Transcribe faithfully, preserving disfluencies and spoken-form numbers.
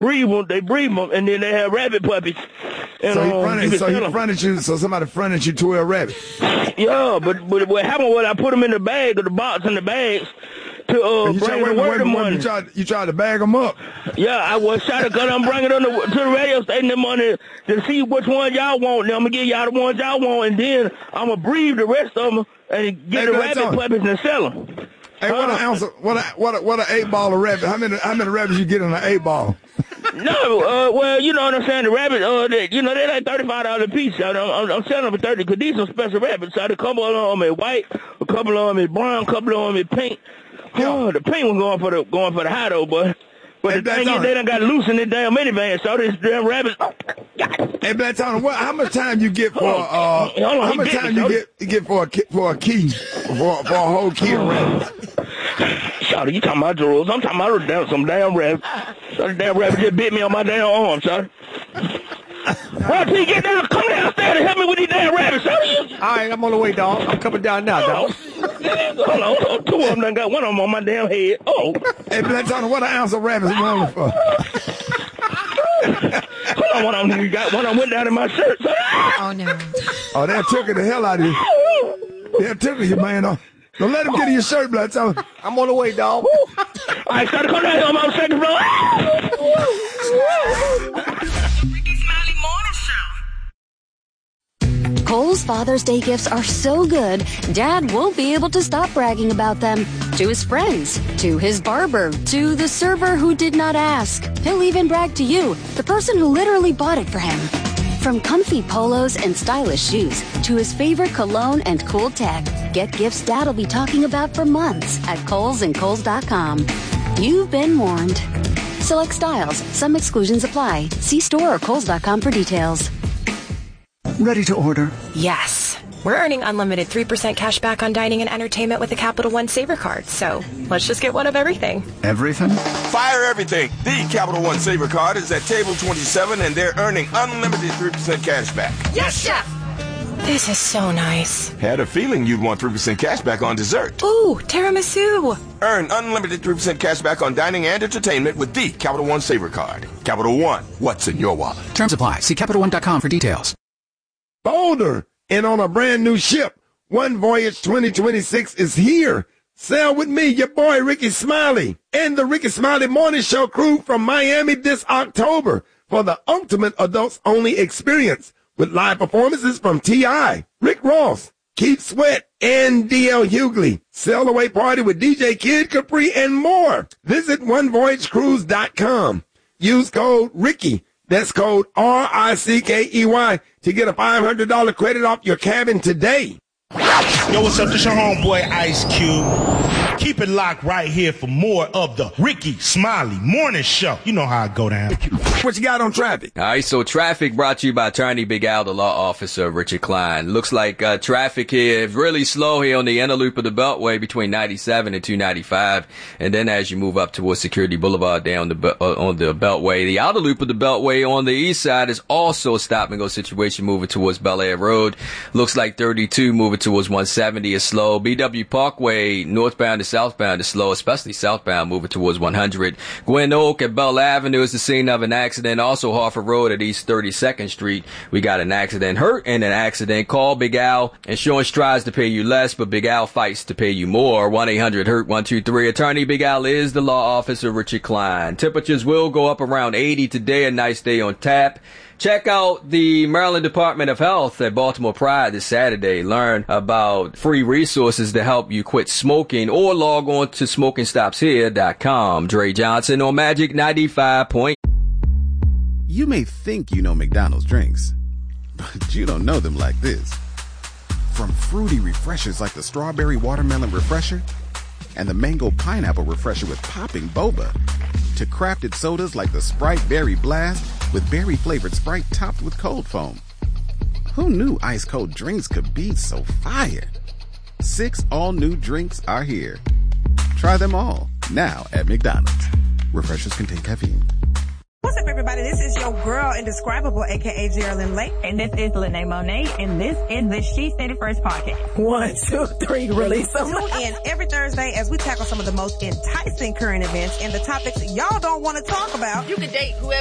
breed them. They breed them, and then they have rabbit puppies. And, so he um, fronted, you so he fronted you. So somebody fronted you twelve rabbits. Yeah, but but what happened was I put them in the bag, or the box in the bags. To uh, bring the word money. You tried, you tried to bag them up. Yeah, I was trying to cut them, bring it on the, to the radio station the money to see which one y'all want. Then I'm gonna give y'all the ones y'all want, and then I'm gonna breed the rest of them and get hey, the rabbit puppies and sell them. Hey, what uh, an ounce? Of, what a what a, what an eight ball of rabbit? How many how many rabbits you get in an eight ball? No, uh, well, you know what I'm saying. The rabbit, uh, they, you know, they're like thirty-five dollars a piece. I'm, I'm, I'm selling them for thirty because these are special rabbits. So a couple of them is white, a couple of them is brown, a couple of them is pink. Oh, the pink one going for the going for the high though, but but hey, the thing is they done got loose in this damn minivan, so this damn rabbits. Oh, hey, Black Tony, what? How much time you get for? Uh, Hold on, how much time you get you get for a for a key for for a whole key of rabbits? Shawty, you talking about the rules? I'm talking about damn, some damn rabbit. Some damn rabbit just bit me on my damn arm, shawty. Well, T, get down, come downstairs and help me with these damn rabbits, shawty. All right, I'm on the way, dog. I'm coming down now, dog. Hold on, oh, two of them done got one of them on my damn head. Oh. Hey, Black Tony, what an ounce of rabbits you want for? Hold on, one of them got one of them went down in my shirt. So. Oh no. Oh, they took it the hell out of you. They took it, you man. Don't let him get in your shirt, Black Tony. I'm on the way, dog. All right, start to come down here on my second floor. Ricky Smiley Morning Show. Cole's Father's Day gifts are so good, Dad won't be able to stop bragging about them. To his friends, to his barber, to the server who did not ask. He'll even brag to you, the person who literally bought it for him. From comfy polos and stylish shoes to his favorite cologne and cool tech, get gifts Dad'll be talking about for months at Kohl's and Kohl's dot com. You've been warned. Select styles. Some exclusions apply. See store or Kohl's dot com for details. Ready to order? Yes. We're earning unlimited three percent cash back on dining and entertainment with the Capital One Saver card, so let's just get one of everything. Everything? Fire everything. The Capital One Saver card is at table twenty-seven, and they're earning unlimited three percent cash back. Yes, Chef! This is so nice. Had a feeling you'd want three percent cash back on dessert. Ooh, tiramisu. Earn unlimited three percent cash back on dining and entertainment with the Capital One Saver card. Capital One, what's in your wallet? Terms apply. See Capital One dot com for details. Boulder, and on a brand new ship, One Voyage twenty twenty-six is here. Sail with me, your boy Ricky Smiley, and the Ricky Smiley Morning Show crew from Miami this October for the ultimate adults-only experience with live performances from T I, Rick Ross, Keith Sweat, and D L Hughley. Sail away party with D J Kid Capri and more. Visit one voyage cruise dot com. Use code Ricky. That's code R I C K E Y to get a five hundred dollars credit off your cabin today. Yo, what's up? This your homeboy Ice Cube. Keep it locked right here for more of the Ricky Smiley Morning Show. You know how I go down. What you got on traffic? All right, so traffic brought to you by Attorney Big Al, the law officer, Richard Klein. Looks like uh, traffic here is really slow here on the inner loop of the Beltway between ninety-seven and two ninety-five. And then as you move up towards Security Boulevard down the uh, on the Beltway, the outer loop of the Beltway on the east side is also a stop-and-go situation moving towards Bel Air Road. Looks like thirty-two moving towards one seventy is slow. B W Parkway northbound to southbound is slow, especially southbound moving towards one hundred. Gwen Oak at Bell Avenue is the scene of an accident. Also Harford Road at East thirty-second Street. We got an accident. Hurt in an accident. Call Big Al. Insurance tries to pay you less, but Big Al fights to pay you more. one eight hundred hurt one two three. Attorney Big Al is the law officer, Richard Klein. Temperatures will go up around eighty today. A nice day on tap. Check out the Maryland Department of Health at Baltimore Pride this Saturday. Learn about free resources to help you quit smoking, or log on to smoking stops here dot com. Dre Johnson on Magic ninety-five point. You may think you know McDonald's drinks, but you don't know them like this. From fruity refreshers like the Strawberry Watermelon Refresher and the Mango Pineapple Refresher with popping boba, to crafted sodas like the Sprite Berry Blast with berry-flavored Sprite topped with cold foam. Who knew ice-cold drinks could be so fire? Six all-new drinks are here. Try them all, now at McDonald's. Refreshers contain caffeine. What's up, everybody? everybody. This is your girl, Indescribable, a k a. Geraldine Lake. And this is Lene Monet, and this is the She Said It First podcast. One, two, three, release them. Tune in every Thursday as we tackle some of the most enticing current events and the topics y'all don't want to talk about. You can date whoever